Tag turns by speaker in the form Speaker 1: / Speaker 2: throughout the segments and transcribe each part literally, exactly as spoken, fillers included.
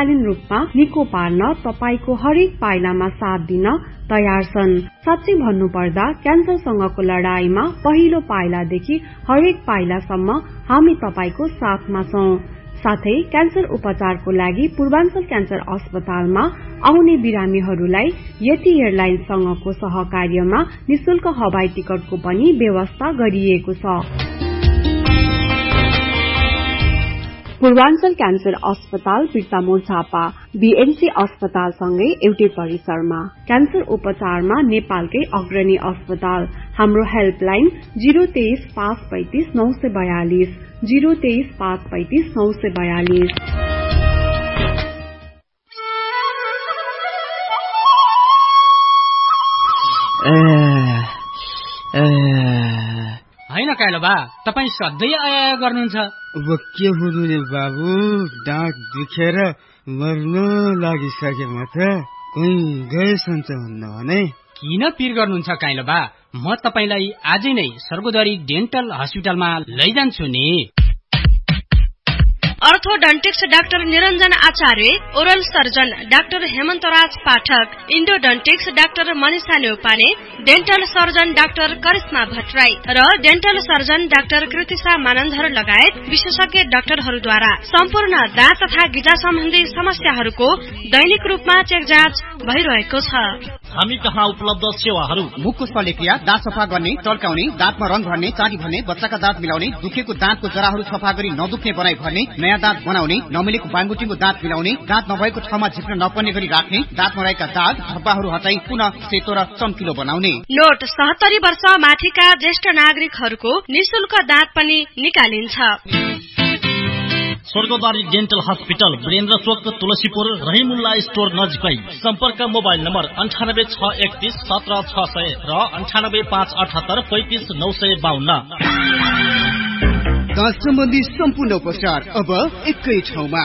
Speaker 1: दीर्घकालीन रूपमा निको पार्न तपाईको हरेक पाइलामा साथ दिन तयार छन्। साच्चै भन्नुपर्दा क्यान्सरसँगको लडाईमा पहिलो पाइलादेखि हरेक पाइलासम्म हामी तपाईको साथमा छौं। साथै क्यान्सर उपचारको लागि पूर्वाञ्चल क्यान्सर अस्पतालमा आउने बिरामीहरूलाई यति एयरलाइन्ससँगको सहकार्यमा निशुल्क हवाई टिकटको पनि व्यवस्था गरिएको छ। पूर्वाञ्चल क्यान्सर अस्पताल बिर्तामोड झापा बीएमसी अस्पतालसँगै एउटै परिसरमा क्यान्सर उपचारमा नेपालकै अग्रणी अस्पताल। हाम्रो हेल्पलाइन जीरो तेइस पाँच पैंतिस नौ सय बयालिस जीरो तेइस पाँच पैंतिस नौ सय बयालिस।
Speaker 2: होइन काइलो बा, तपाईँ सधैँ आया गर्नुहुन्छ।
Speaker 3: अब के हुनु नि बाबु, डाँट दुखेर मर्न लागिसकेमा त कोही गए सन्च हुन्न भने।
Speaker 2: किन पिर गर्नुहुन्छ काइलो बा, म तपाईलाई आजै नै सर्गोदरी डेन्टल हस्पिटलमा लैजान्छु नि।
Speaker 4: अर्थोडन्टिक्स डाक्टर निरञ्जन आचार्य, ओरल सर्जन डाक्टर हेमन्तराज पाठक, इन्डोडन्टिक्स doctor Manisha Neupane, dental surgeon doctor Karishma Bhattarai र dental surgeon doctor Kritisha Manandhar लगायत विशेषज्ञ डाक्टरहरूद्वारा सम्पूर्ण दाँत तथा गिजा सम्बन्धी समस्याहरूको दैनिक रूपमा चेक जाँच भइरहेको छ।
Speaker 5: हामी कहाँ उपलब्ध सेवाहरू:
Speaker 6: मुखको शल्यक्रिया, दाँत सफा गर्ने, टल्काउने, दाँतमा रङ भर्ने, चाँडी भर्ने, बच्चाका दाँत मिलाउने, दुखेको दाँतको जराहरू सफा गरी नदुख्ने बनाई भर्ने, नयाँ दाँत बनाउने, नमिलेको बाङ्गुटीको दाँत मिलाउने, दाँत नभएको ठाउँमा झिक्न नपर्ने गरी राख्ने, दाँतमा रहेका दाग धब्बाहरू हटाई पुनः सेतो र चम्किलो बनाउने।
Speaker 4: नोट: सत्तरी वर्ष माथिका ज्येष्ठ नागरिकहरूको निशुल्क दाँत पनि निकालिन्छ।
Speaker 5: स्वर्गद्वारी डेन्टल हस्पिटल, वीरेन्द्र चोक, तुलसीपुर, रहिमुल्ला स्टोर नजिकै। सम्पर्क मोबाइल नम्बर अन्ठानब्बे छ एकतीस सत्र छ सय र अन्ठानब्बे पाँच अठहत्तर पैंतिस नौ सय बाहन्न।
Speaker 6: दाँत सम्बन्धी सम्पूर्ण उपचार अब एकै ठाउँमा।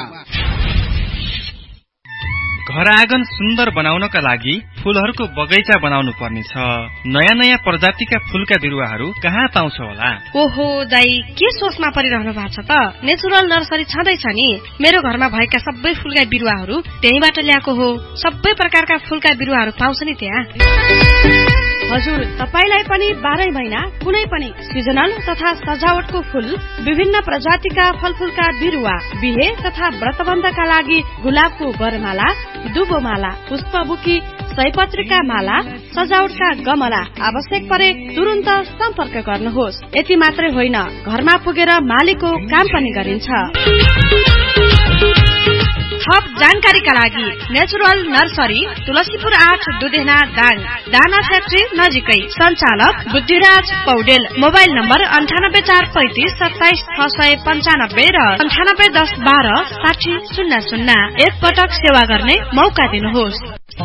Speaker 7: घर आँगन सुन्दर बनाउनका लागि फूलहरूको बगैँचा बनाउनु पर्नेछ। नयाँ नयाँ प्रजातिका फूलका बिरुवाहरू कहाँ पाउँछ होला?
Speaker 4: ओहो दाई, के सोचमा परिरहनु भएको छ त? नेचुरल नर्सरी छँदैछ नि। मेरो घरमा भएका सबै फूलका बिरुवाहरू त्यहीबाट ल्याएको हो। सबै प्रकारका फूलका बिरुवाहरू पाउँछ नि त्यहाँ। हजुर, तपाईलाई पनि बाह्रै महिना कुनै पनि सिजनल तथा सजावटको फूल, विभिन्न प्रजातिका फलफूलका बिरुवा, बिहे तथा व्रतबन्धका लागि गुलाबको वरमाला, दुबोमाला, पुष्पबुकी, सयपत्रीका माला, सजावटका गमला आवश्यक परे तुरुन्त सम्पर्क गर्नुहोस्। यति मात्रै होइन, घरमा पुगेर मालीको काम पनि गरिन्छ। थप जानकारीका लागि नेचुरल नर्सरी, तुलसीपुर आठ, दुधेना, दाङ, दाना फ्याक्ट्री नजिकै। सञ्चालक बुद्धिराज पौडेल। मोबाइल नम्बर अन्ठानब्बे चार पैंतिस सत्ताइस छ सय पन्चानब्बे र अन्ठानब्बे दस बाह्र साठी शून्य शून्य। एक पटक सेवा गर्ने मौका दिनुहोस्।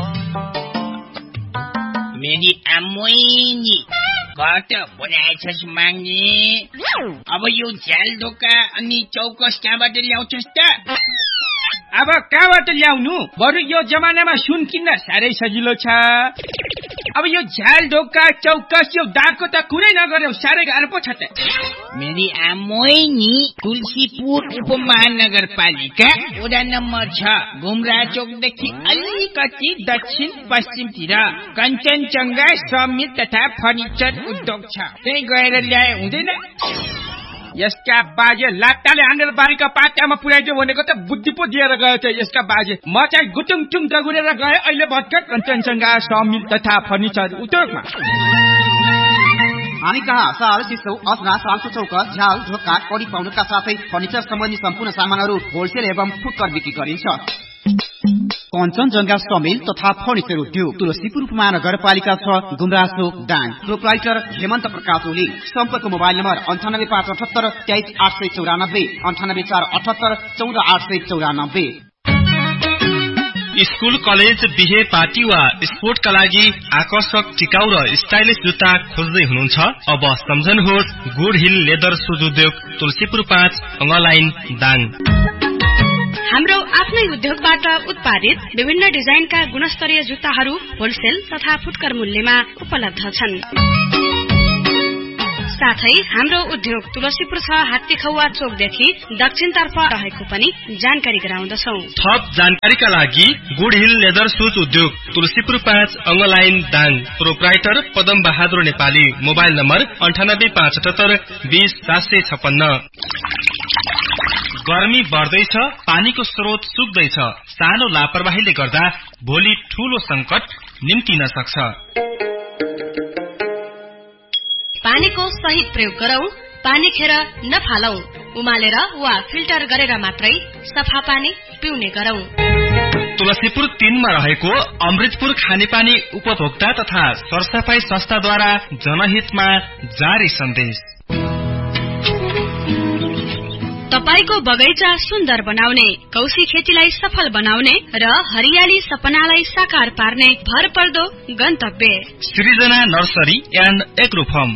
Speaker 8: मेरी आमोइनी कट बनाएछस् माग्ने। अब यो झ्याल ढोका अनि चौकस कहाँबाट ल्याउँछस् त?
Speaker 2: अब कहाँबाट ल्याउनु? बरु यो जमानामा सुन किन्न साह्रै सजिलो छ। अब यो झ्याल ढोका चौकस यो दागको त कुरै नगर्यो, साह्रै गाह्रो पो छ त।
Speaker 8: मेरी आमोइनी तुलसीपुर उपमहानगरपालिका वडा नम्बर छ, घुम्रा चोकदेखि अलिकति दक्षिण पश्चिमतिर कञ्चनजङ्घा समिल तथा फर्निचर उद्योग छ। त्यही गएर ल्याए हुँदैन? यसका बाजे लाट्टाले हानेर बारीका पाटामा पुर्याइदियो भनेको त बुद्धि पो दिएर गयो त यसका बाजे। म चाहिँ गुटुङ टुङ दगुरेर गए अहिले भर्खर कञ्चनजङ्घा समिल तथा फर्निचर उद्योगमा।
Speaker 6: हामी कहाँ साल, सिसौ, असना, सालको चौक, झ्याल ढोका, कडी पाउनुका साथै फर्निचर सम्बन्धी सम्पूर्ण सामानहरू होलसेल एवं फुटकर बिक्री गरिन्छ। कञ्चनजङ्घा समिल तथा फर्निचर उद्योग, तुलसीपुर उपमहानगरपालिका छ, गुमरासो, दाङ। प्रोप्राइटर हेमन्त प्रकाश ओली। सम्पर्क मोबाइल नम्बर अन्ठानब्बे पाँच अठहत्तर तेइस आठ सय चौरानब्बे, अन्ठानब्बे चार अठहत्तर चौध आठ सय चौरानब्बे।
Speaker 7: स्कूल, कलेज, बिहे, पार्टी वा स्पोर्टका लागि आकर्षक, टिकाउ र स्टाइलिश जुत्ता खोज्दै हुनुहुन्छ? अब सम्झनुहोस् गुड हिल लेदर सुज उद्योग, तुलसीपुर पाँच, अङ्गलाइन, दाङ।
Speaker 4: हाम्रो आफ्नै उद्योगबाट उत्पादित विभिन्न डिजाइनका गुणस्तरीय जुत्ताहरू होलसेल तथा फुटकर मूल्यमा उपलब्ध छन्। साथै हाम्रो उद्योग तुलसीपुर छ हात्तीखौवा चोकदेखि दक्षिणतर्फ रहेको पनि जानकारी गराउँदछौ।
Speaker 7: थप जानकारीका लागि गुड हिल लेदर सुज उद्योग तुलसीपुर पाँच अङ्गलाइन Dang, proprietor Padam Bahadur Nepali, mobile number अन्ठानब्बे पाँच अठहत्तर बीस सात सय छप्पन्न। गर्मी बढ्दैछ, पानीको स्रोत सुक्दैछ। सानो लापरवाहीले गर्दा भोलि ठूलो संकट निम्तिन सक्छ।
Speaker 4: पानीको सही प्रयोग गरौं, पानी खेर नफालौं, उमालेर वा फिल्टर गरेर मात्रै सफा पानी पिउने गरौं।
Speaker 7: तुलसीपुर तीनमा रहेको अमृतपुर खानेपानी उपभोक्ता तथा सरसफाई संस्थाद्वारा जनहितमा जारी सन्देश।
Speaker 4: तपाईको बगैँचा सुन्दर बनाउने, कौशी खेतीलाई सफल बनाउने र हरियाली सपनालाई साकार पार्ने भरपर्दो गन्तव्य
Speaker 7: सृजना नर्सरी एन्ड एग्रो फर्म।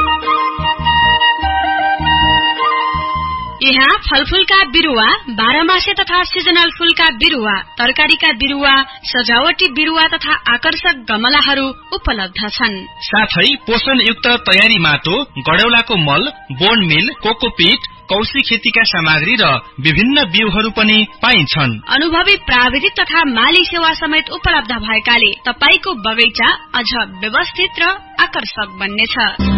Speaker 4: यहाँ फलफूलका बिरुवा, बाह्रमासे तथा सिजनल फूलका बिरुवा, तरकारीका बिरुवा, सजावटी बिरुवा तथा आकर्षक गमलाहरू उपलब्ध छन्।
Speaker 7: साथै पोषणयुक्त तयारी माटो, गडौलाको मल, बोन मिल, कोकोपीट, कौशी खेतीका सामग्री र विभिन्न बिउहरू पनि पाइन्छन्।
Speaker 4: अनुभवी प्राविधिक तथा माली सेवा समेत उपलब्ध भएकाले तपाईको बगैँचा अझ व्यवस्थित र आकर्षक बन्नेछ।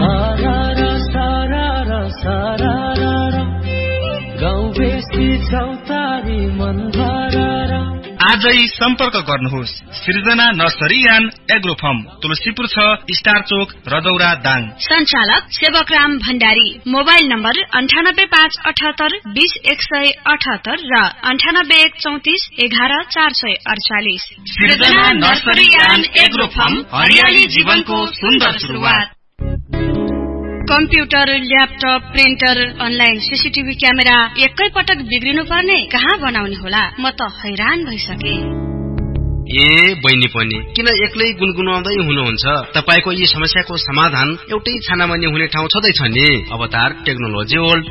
Speaker 7: आजै सम्पर्क गर्नुहोस् सृजना nursery and agro form, Tulsipur छ स्टार चोक, रदौरा दाङ।
Speaker 4: संचालक सेवकराम भण्डारी, मोबाइल नम्बर अन्ठानब्बे पाँच अठहत्तर बीस एक सय अठहत्तर र अन्ठानब्बे एक चौतिस एघार चार सय अडचालिस।
Speaker 7: सृजना नर्सरी एन्ड एग्रो फर्म, हरियाली जीवनको सुन्दर सुरुवात।
Speaker 4: Computer, laptop, printer, online CCTV camera एकै पटक बिग्रिनु पर्ने, कहाँ बनाउने होला? म त हैरान भइसके।
Speaker 9: ए बहिनी पनि किन एक्लै गुनगुनाउँदै हुनुहुन्छ? तपाईको यी समस्याको समाधान एउटै छानामा नि हुने ठाउँ छँदैछ नि, अवतार टेक्नोलोजी वर्ल्ड।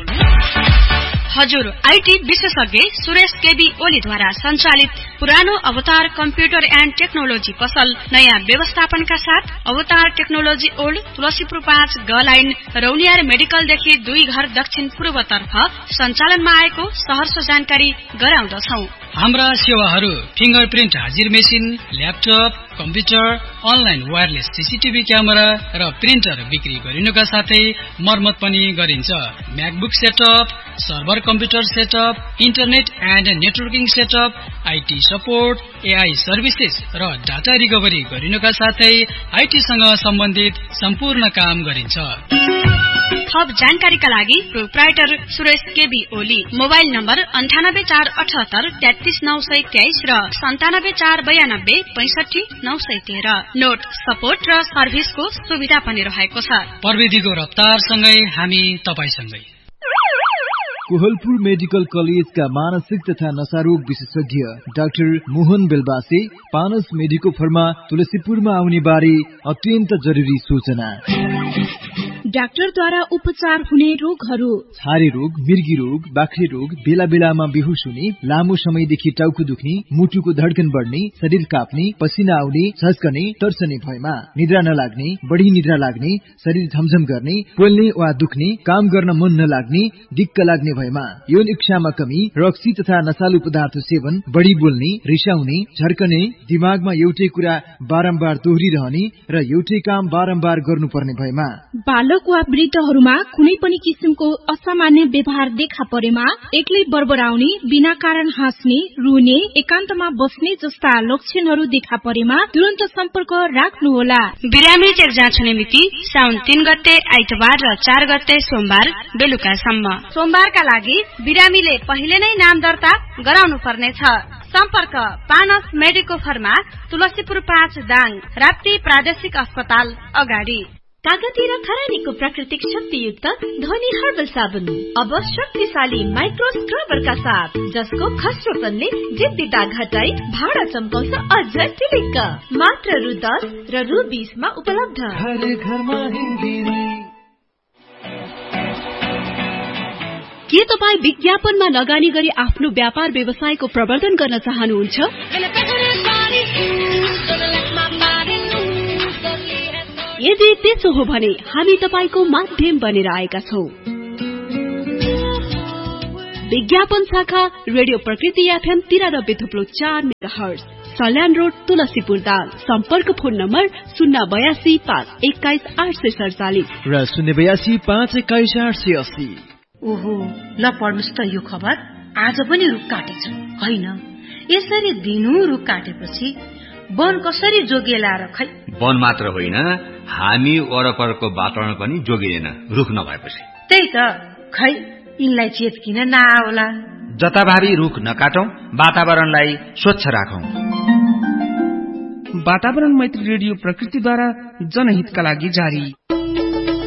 Speaker 4: हजुर, आईटी विशेषज्ञ सुरेश केबी ओलीद्वारा संचालित पुरानो अवतार कम्प्युटर एन्ड टेक्नोलोजी पसल नयाँ व्यवस्थापनका साथ अवतार टेक्नोलोजी ओल्ड, तुलसीपुर पाँच ग लाइन, रौनियार मेडिकलदेखि दुई घर दक्षिण पूर्वतर्फ सञ्चालनमा आएको सहर्ष जानकारी गराउँदछौ।
Speaker 10: हाम्रा सेवाहरू फिंगरप्रिन्ट हाजिर machine, laptop, computer, online wireless CCTV camera र प्रिन्टर बिक्री गरिनुका साथै मर्मत पनि गरिन्छ। MacBook setup, server computer setup, internet and networking setup, IT support, AI services र डाटा रिकभरी गरिनुका साथै आईटीसँग सम्बन्धित सम्पूर्ण काम गरिन्छ।
Speaker 4: थप जानकारीका लागि proprietor Suresh KB Oli, mobile number अन्ठानब्बे चार अठहत्तर तेत्तीस नौ सय तेइस र सन्तानब्बे चार बयानब्बे पैंसठी नौ सय तेह्र। नोट सपोर्ट र सर्भिसको सुविधा पनि रहेको छ।
Speaker 10: प्रविधिको रफ्तारसँगै हामी तपाईसँगै।
Speaker 11: कोहलपुर मेडिकल कलेजका मानसिक तथा नशारोग विशेषज्ञ doctor Mohan Belbase पानस medico pharma तुलसीपुरमा आउने बारे अत्यन्त जरुरी सूचना।
Speaker 12: डाक्टरद्वारा उपचार हुने रोगहरू:
Speaker 11: छारे रोग, मिर्गी रोग, बाख्रे रोग, बेला बेलामा बेहोस हुने, लामो समयदेखि टाउको दुख्ने, मुटुको धड्कन बढ्ने, शरीर काप्ने, पसिना आउने, झस्कने, तर्सने भएमा, निद्रा नलाग्ने, बढी निद्रा लाग्ने, शरीर झमझम गर्ने, पोल्ने वा दुख्ने, काम गर्न मन नलाग्ने, दिक्क लाग्ने भएमा, यौन इच्छामा कमी, रक्सी तथा नशालु पदार्थ सेवन, बढी बोल्ने, रिसाउने, झर्कने, दिमागमा एउटै कुरा बारम्बार दोहोरिरहने र एउटै काम बारम्बार गर्नुपर्ने भएमा,
Speaker 12: बालक वा वृद्धहरूमा कुनै पनि किसिमको असामान्य व्यवहार देखा परेमा, एक्लै बरबराउने, बिना कारण हाँस्ने, रुने, एकान्तमा बस्ने जस्ता लक्षणहरू देखा परेमा तुरन्त सम्पर्क राख्नुहोला।
Speaker 4: बिरामी चेक जाँच हुने मिति साउन तीन गते आइतबार र चार गते सोमबार बेलुकासम्म। सोमबारका लागि बिरामीले पहिले नै नाम दर्ता गराउनु पर्नेछ। सम्पर्क पानस मेडिको फर्मा, तुलसीपुर पाँच दाङ, राप्ती प्रादेशिक अस्पताल अगाडि।
Speaker 13: कागती र खरानीको प्राकृतिक शक्तियुक्त ध्वनि हर्बल साबुन अब शक्तिशाली माइक्रो स्क्रबरका साथ, जसको खस्रोपनले जिद्दी दाग हटाई भाडा चम्काउँछ अझ टिलिक्क। मात्र रु दस र रु बीसमा उपलब्ध। के तपाईँ विज्ञापनमा लगानी गरी आफ्नो व्यापार व्यवसायको प्रवर्धन गर्न चाहनुहुन्छ?
Speaker 14: यदि त्यसो हो भने हामी तपाईको माध्यम बनेर आएका छौं। विज्ञापन शाखा रेडियो प्रकृति एफएम तिरानब्बे थुप्रो चार मेगाहर्ज, सल्यान रोड, तुलसीपुर दाल। सम्पर्क फोन नम्बर शून्य बयासी पाँच एक्काइस आठ सय सडचालिस
Speaker 11: र शून्य बयासी पाँच एक्काइस आठ सय अस्सी।
Speaker 15: ओहो, ल पढ्नुस् त यो खबर। आज पनि रुख काटेछ होइन? यसरी दिनू रुख काटेपछि वन कसरी जोगिएला र खै?
Speaker 16: वन मात्र होइन, हामी वरपरको वातावरण पनि जोगिएन रुख नभएपछि।
Speaker 15: त्यही त, खै यिनलाई चेत किन नआउला?
Speaker 16: जताभावी रुख नकाटौं, वातावरणलाई स्वच्छ राखौं।
Speaker 2: वातावरण मैत्री रेडियो प्रकृतिद्वारा जनहितका लागि जारी।